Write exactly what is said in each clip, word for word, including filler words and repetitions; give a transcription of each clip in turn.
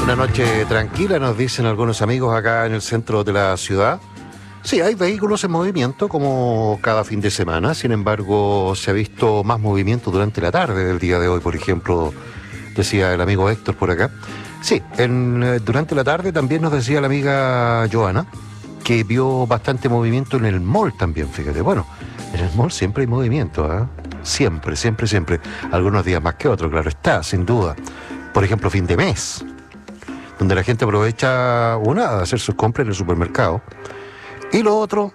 Una noche tranquila, nos dicen algunos amigos acá en el centro de la ciudad. Sí, hay vehículos en movimiento como cada fin de semana, sin embargo se ha visto más movimiento durante la tarde del día de hoy, por ejemplo, decía el amigo Héctor por acá. Sí, en, durante la tarde también nos decía la amiga Joana que vio bastante movimiento en el mall también, fíjate. Bueno, en el mall siempre hay movimiento, ¿eh? Siempre, siempre, siempre. Algunos días más que otros, claro está, sin duda. Por ejemplo, fin de mes, donde la gente aprovecha, una, de hacer sus compras en el supermercado, y lo otro,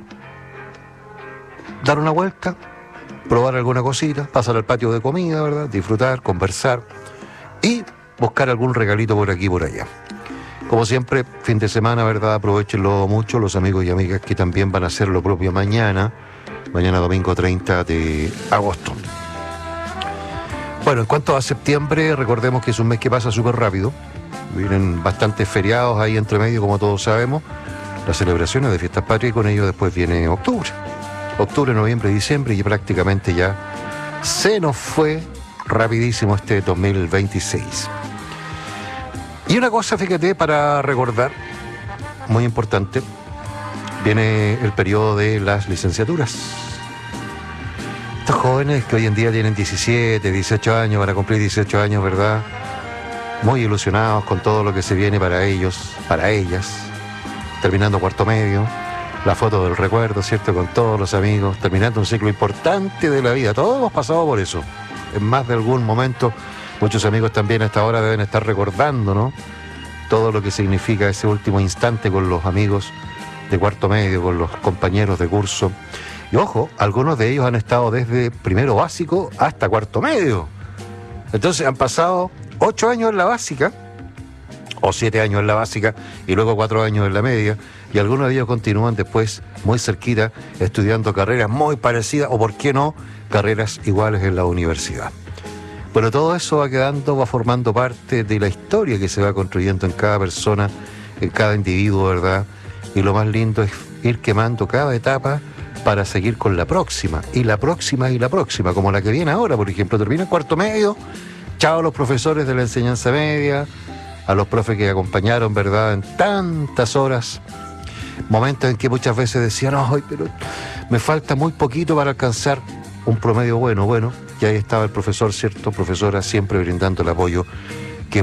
dar una vuelta, probar alguna cosita, pasar al patio de comida, ¿verdad? Disfrutar, conversar y buscar algún regalito por aquí y por allá. Como siempre, fin de semana, ¿verdad? Aprovechenlo mucho, los amigos y amigas que también van a hacer lo propio mañana, mañana domingo treinta de agosto. Bueno, en cuanto a septiembre, recordemos que es un mes que pasa súper rápido. Vienen bastantes feriados ahí entre medio, como todos sabemos, las celebraciones de fiestas patrias, y con ello después viene octubre. Octubre, noviembre, diciembre, y prácticamente ya se nos fue rapidísimo este dos mil veintiséis. Y una cosa, fíjate, para recordar, muy importante, viene el periodo de las licenciaturas. Estos jóvenes que hoy en día tienen diecisiete, dieciocho años, van a cumplir dieciocho años, ¿verdad? Muy ilusionados con todo lo que se viene para ellos, para ellas, terminando cuarto medio, la foto del recuerdo, ¿cierto?, con todos los amigos, terminando un ciclo importante de la vida. Todos hemos pasado por eso, en más de algún momento. Muchos amigos también a esta hora deben estar recordando, ¿no?, todo lo que significa ese último instante con los amigos de cuarto medio, con los compañeros de curso. Y ojo, algunos de ellos han estado desde primero básico hasta cuarto medio. Entonces han pasado ocho años en la básica, o siete años en la básica, y luego cuatro años en la media, y algunos de ellos continúan después muy cerquita, estudiando carreras muy parecidas, o por qué no, carreras iguales en la universidad. Bueno, todo eso va quedando, va formando parte de la historia que se va construyendo en cada persona, en cada individuo, ¿verdad? Y lo más lindo es ir quemando cada etapa para seguir con la próxima, y la próxima, y la próxima, como la que viene ahora, por ejemplo, termina el cuarto medio. Chao a los profesores de la enseñanza media, a los profes que acompañaron, ¿verdad?, en tantas horas, momentos en que muchas veces decían, ay, pero me falta muy poquito para alcanzar un promedio bueno, bueno, y ahí estaba el profesor, ¿cierto?, profesora, siempre brindando el apoyo